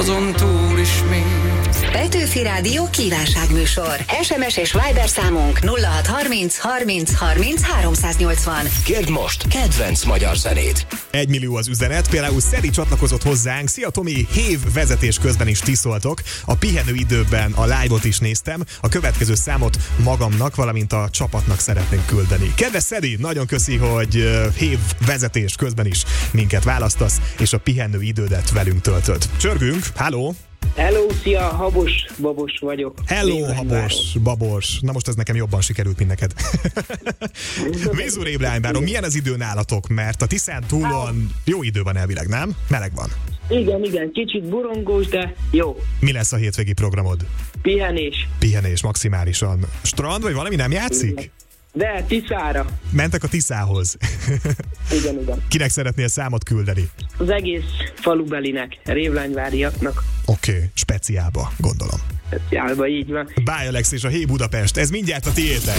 azon túl is még. Petőfi Rádió kívánságműsor. SMS és Viber számunk 0630 30 30 380. Kérd most kedvenc magyar zenét. 1 millió az üzenet, például Szeri csatlakozott hozzánk. Szia Tomi, hév vezetés közben is tiszoltok. A pihenő időben a live-ot is néztem. A következő számot magamnak, valamint a csapatnak szeretnénk küldeni. Kedves Szeri, nagyon köszi, hogy hév vezetés közben is minket választasz, és a pihenő idődet velünk töltöd. Csörgünk, háló! Hello, szia, Babos vagyok. Hello, Babos. Na most ez nekem jobban sikerült, mint neked. Vízúr Ébrámváron, milyen az idő nálatok? Mert a Tiszán túlon jó idő van elvileg, nem? Meleg van. Igen, kicsit burongós, de jó. Mi lesz a hétvégi programod? Pihenés maximálisan. Strand, vagy valami nem játszik? Igen. De Tiszára. Mentek a Tiszához. Igen. Kinek szeretnél számot küldeni? Az egész falubelinek, révlányváriaknak. Oké, speciálba, gondolom. Speciálba, így van. Bye Alex és a Hey Budapest, ez mindjárt a tiétek.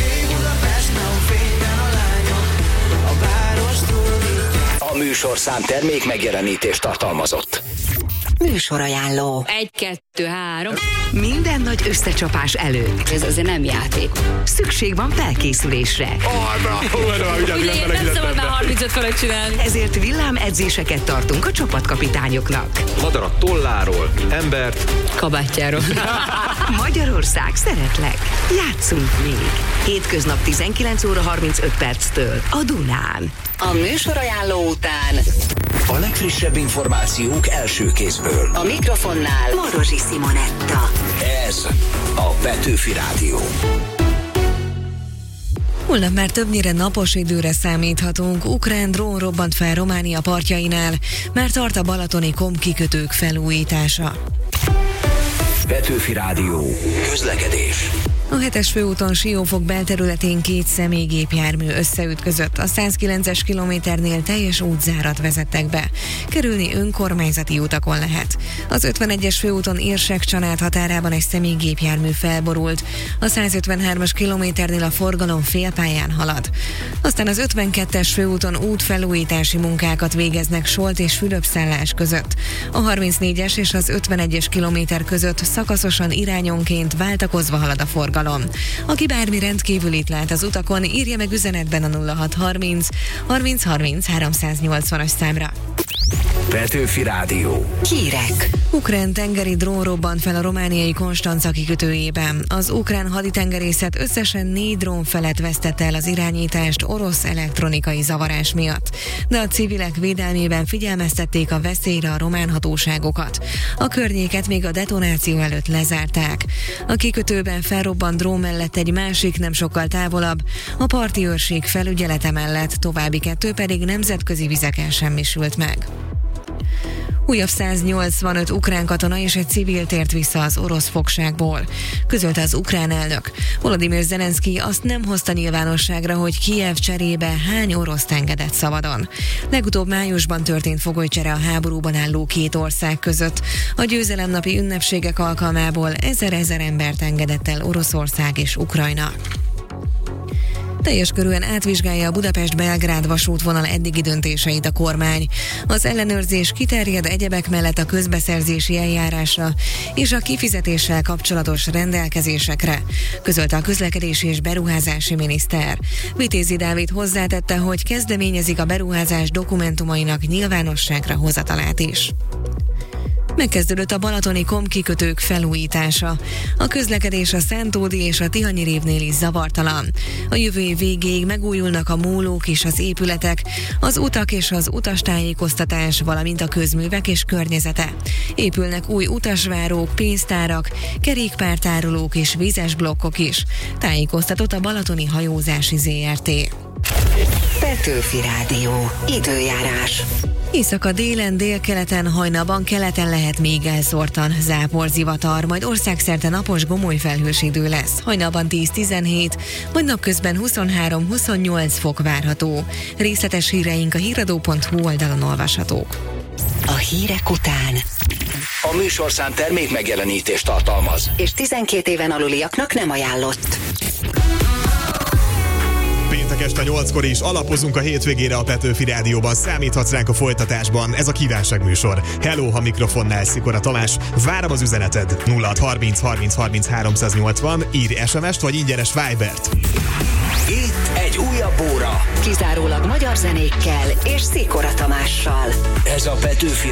A műsorszám termék megjelenítést tartalmazott. Műsorajánló. 1, 2, 3. Minden nagy összecsapás előtt. Ez azért nem játék. Szükség van felkészülésre. Ugye nem szabad már 35 fölött csinálni. Ezért villámedzéseket tartunk a csapatkapitányoknak. Madarat tolláról, embert Kabátjáról. Magyarország, szeretlek. Játszunk még. Hétköznap 19 óra 35 perctől a Dunán. A műsorajánló után A legfrissebb információk első kézből. a mikrofonnál Marosi Simonetta. Ez a Petőfi Rádió. Holnap már többnyire napos időre számíthatunk. Ukrán drón robbant fel Románia partjainál, már tart a balatoni komkikötők felújítása. Petőfi Rádió. Közlekedés. A 7-es főúton Siófok belterületén 2 személygépjármű összeütközött. A 109-es kilométernél teljes útzárat vezettek be. Kerülni önkormányzati utakon lehet. Az 51-es főúton Érsek-Csanád határában egy személygépjármű felborult. A 153-as kilométernél a forgalom félpályán halad. Aztán az 52-es főúton útfelújítási munkákat végeznek Solt és Fülöp-szállás között. A 34-es és az 51-es kilométer között szakaszosan irányonként váltakozva halad a forgalom. Aki bármi rendkívülit lát az utakon, írja meg üzenetben a 0630 30 30 380-as számra. Petőfi Rádió. Hírek. Ukrán tengeri drón robbant fel a romániai Konstanca kikötőjében. Az ukrán haditengerészet összesen 4 drón felett vesztette el az irányítást orosz elektronikai zavarás miatt. De a civilek védelmében figyelmeztették a veszélyre a román hatóságokat. A környéket még a detonáció előtt lezárták. A kikötőben felrobbant drón mellett egy másik nem sokkal távolabb, a parti őrség felügyelete mellett, további 2 pedig nemzetközi vizeken semmisült meg. Újabb 185 ukrán katona és egy civil tért vissza az orosz fogságból, közölte az ukrán elnök. Volodymyr Zelenszky azt nem hozta nyilvánosságra, hogy Kijev cserébe hány oroszt engedett szabadon. Legutóbb májusban történt fogolycsere a háborúban álló 2 ország között. A győzelemnapi ünnepségek alkalmából 1000 embert engedett el Oroszország és Ukrajna. Teljes körűen átvizsgálja a Budapest-Belgrád vasútvonal eddigi döntéseit a kormány. Az ellenőrzés kiterjed egyebek mellett a közbeszerzési eljárásra és a kifizetéssel kapcsolatos rendelkezésekre, közölte a közlekedési és beruházási miniszter. Vitézi Dávid hozzátette, hogy kezdeményezik a beruházás dokumentumainak nyilvánosságra hozatalát is. Megkezdődött a balatoni komkikötők felújítása. A közlekedés a Szentódi és a Tihanyi révnél is zavartalan. A jövő év végéig megújulnak a mólók és az épületek, az utak és az utastájékoztatás, valamint a közművek és környezete. Épülnek új utasvárók, pénztárak, kerékpártárolók és vízes blokkok is. Tájékoztatott a Balatoni Hajózási ZRT. Petőfi Rádió. Időjárás. Éjszaka délen, délkeleten, hajnalban, keleten lehet még elszórtan záporzivatar, majd országszerte napos gomoly felhős idő lesz. Hajnalban 10-17, majd napközben 23-28 fok várható. Részletes híreink a híradó.hu oldalon olvashatók. A hírek után A műsorszám termék megjelenítést tartalmaz. és 12 éven aluliaknak nem ajánlott. Péntek este 8-kor is alapozunk a hétvégére a Petőfi Rádióban. Számíthatsz ránk a folytatásban. Ez a kívánságműsor. Hello, ha mikrofonnál Szikora Tamás. Várom az üzeneted. 0630 30 30 380. Írj SMS-t vagy ingyenes Vibert. Itt egy újabb óra. Kizárólag magyar zenékkel és Szikora Tamással. Ez a Petőfi